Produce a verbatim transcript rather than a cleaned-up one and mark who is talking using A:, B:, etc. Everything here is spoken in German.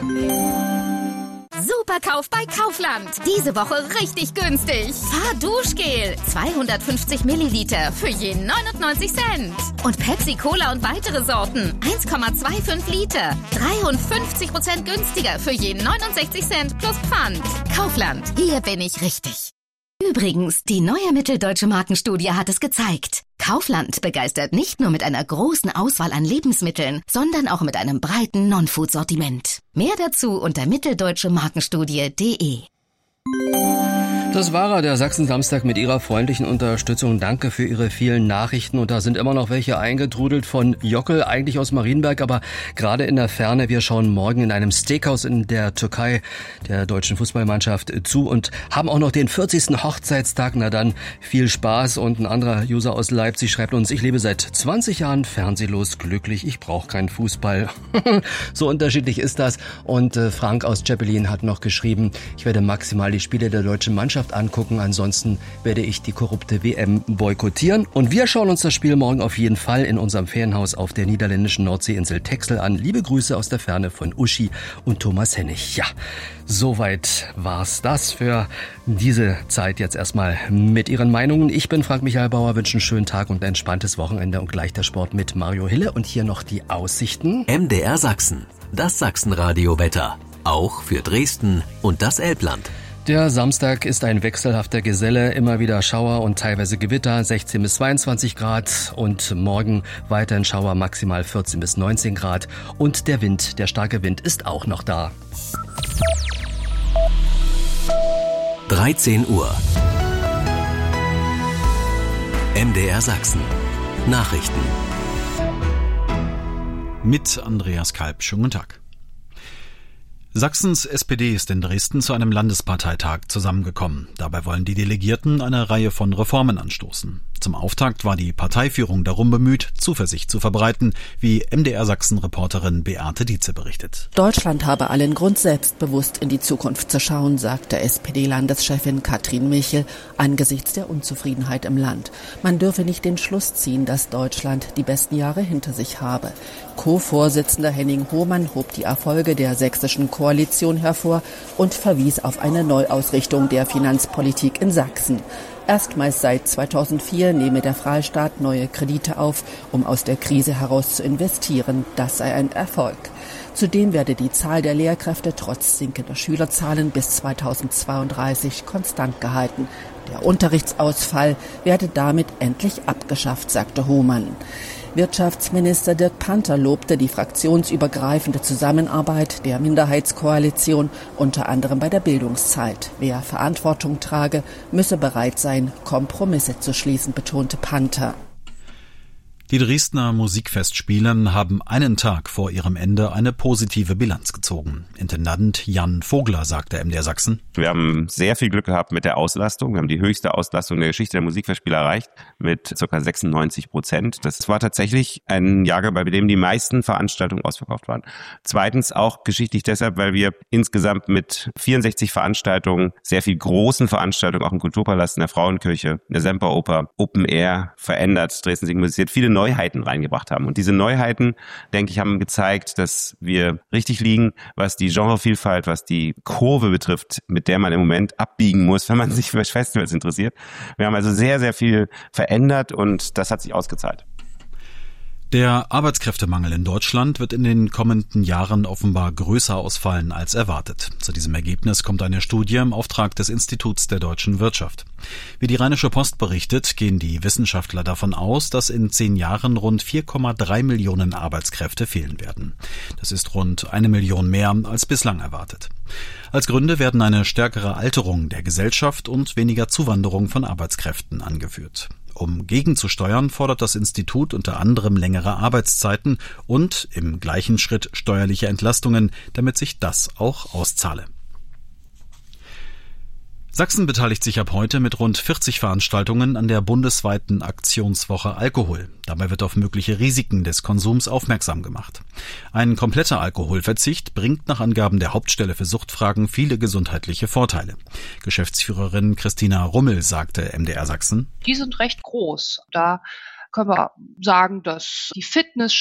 A: Superkauf bei Kaufland. Diese Woche richtig günstig. Fahrduschgel. zweihundertfünfzig Milliliter für je neunundneunzig Cent. Und Pepsi Cola und weitere Sorten. eins Komma fünfundzwanzig Liter. dreiundfünfzig Prozent günstiger für je neunundsechzig Cent plus Pfand. Kaufland. Hier bin ich richtig. Übrigens, die neue Mitteldeutsche Markenstudie hat es gezeigt. Kaufland begeistert nicht nur mit einer großen Auswahl an Lebensmitteln, sondern auch mit einem breiten Non-Food-Sortiment. Mehr dazu unter mitteldeutsche markenstudie punkt de.
B: Das war er, der Sachsen-Samstag mit Ihrer freundlichen Unterstützung. Danke für Ihre vielen Nachrichten. Und da sind immer noch welche eingetrudelt von Jockel, eigentlich aus Marienberg, aber gerade in der Ferne. Wir schauen morgen in einem Steakhouse in der Türkei der deutschen Fußballmannschaft zu und haben auch noch den vierzigsten Hochzeitstag. Na dann, viel Spaß. Und ein anderer User aus Leipzig schreibt uns: Ich lebe seit zwanzig Jahren fernsehlos glücklich. Ich brauche keinen Fußball. So unterschiedlich ist das. Und äh, Frank aus Zeppelin hat noch geschrieben: Ich werde maximal die Spiele der deutschen Mannschaft angucken, ansonsten werde ich die korrupte W M boykottieren. Und wir schauen uns das Spiel morgen auf jeden Fall in unserem Ferienhaus auf der niederländischen Nordseeinsel Texel an. Liebe Grüße aus der Ferne von Uschi und Thomas Hennig. Ja, soweit war's das für diese Zeit jetzt erstmal mit Ihren Meinungen. Ich bin Frank Michael Bauer, wünsche einen schönen Tag und ein entspanntes Wochenende und gleich der Sport mit Mario Hille und hier noch die Aussichten.
C: M D R Sachsen, das Sachsenradio-Wetter, auch für Dresden und das Elbland.
B: Der Samstag ist ein wechselhafter Geselle, immer wieder Schauer und teilweise Gewitter, sechzehn bis zweiundzwanzig Grad und morgen weiterhin Schauer, maximal vierzehn bis neunzehn Grad und der Wind, der starke Wind ist auch noch da.
C: dreizehn Uhr. M D R Sachsen. Nachrichten.
D: Mit Andreas Kalb. Schönen guten Tag. Sachsens S P D ist in Dresden zu einem Landesparteitag zusammengekommen. Dabei wollen die Delegierten eine Reihe von Reformen anstoßen. Zum Auftakt war die Parteiführung darum bemüht, Zuversicht zu verbreiten, wie M D R Sachsen-Reporterin Beate Dietze berichtet.
E: Deutschland habe allen Grund, selbstbewusst in die Zukunft zu schauen, sagte S P D-Landeschefin Katrin Michel angesichts der Unzufriedenheit im Land. Man dürfe nicht den Schluss ziehen, dass Deutschland die besten Jahre hinter sich habe. Co-Vorsitzender Henning Hohmann hob die Erfolge der sächsischen Koalition hervor und verwies auf eine Neuausrichtung der Finanzpolitik in Sachsen. Erstmals seit zweitausendvier nehme der Freistaat neue Kredite auf, um aus der Krise heraus zu investieren. Das sei ein Erfolg. Zudem werde die Zahl der Lehrkräfte trotz sinkender Schülerzahlen bis zweitausendzweiunddreißig konstant gehalten. Der Unterrichtsausfall werde damit endlich abgeschafft, sagte Hohmann. Wirtschaftsminister Dirk Panther lobte die fraktionsübergreifende Zusammenarbeit der Minderheitskoalition, unter anderem bei der Bildungszeit. Wer Verantwortung trage, müsse bereit sein, Kompromisse zu schließen, betonte Panther.
D: Die Dresdner Musikfestspiele haben einen Tag vor ihrem Ende eine positive Bilanz gezogen. Intendant Jan Vogler sagte M D R Sachsen:
F: Wir haben sehr viel Glück gehabt mit der Auslastung. Wir haben die höchste Auslastung der Geschichte der Musikfestspiele erreicht mit ca. sechsundneunzig Prozent. Das war tatsächlich ein Jahrgang, bei dem die meisten Veranstaltungen ausverkauft waren. Zweitens auch geschichtlich deshalb, weil wir insgesamt mit vierundsechzig Veranstaltungen, sehr viel großen Veranstaltungen, auch im Kulturpalast, in der Frauenkirche, in der Semperoper, Open Air, verändert, Dresden Singen musiziert, viele Neuheiten reingebracht haben. Und diese Neuheiten, denke ich, haben gezeigt, dass wir richtig liegen, was die Genrevielfalt, was die Kurve betrifft, mit der man im Moment abbiegen muss, wenn man sich für Festivals interessiert. Wir haben also sehr, sehr viel verändert und das hat sich ausgezahlt.
D: Der Arbeitskräftemangel in Deutschland wird in den kommenden Jahren offenbar größer ausfallen als erwartet. Zu diesem Ergebnis kommt eine Studie im Auftrag des Instituts der deutschen Wirtschaft. Wie die Rheinische Post berichtet, gehen die Wissenschaftler davon aus, dass in zehn Jahren rund vier Komma drei Millionen Arbeitskräfte fehlen werden. Das ist rund eine Million mehr als bislang erwartet. Als Gründe werden eine stärkere Alterung der Gesellschaft und weniger Zuwanderung von Arbeitskräften angeführt. Um gegenzusteuern, fordert das Institut unter anderem längere Arbeitszeiten und im gleichen Schritt steuerliche Entlastungen, damit sich das auch auszahle. Sachsen beteiligt sich ab heute mit rund vierzig Veranstaltungen an der bundesweiten Aktionswoche Alkohol. Dabei wird auf mögliche Risiken des Konsums aufmerksam gemacht. Ein kompletter Alkoholverzicht bringt nach Angaben der Hauptstelle für Suchtfragen viele gesundheitliche Vorteile. Geschäftsführerin Christina Rummel sagte M D R Sachsen:
G: Die sind recht groß. Da können wir sagen, dass die Fitness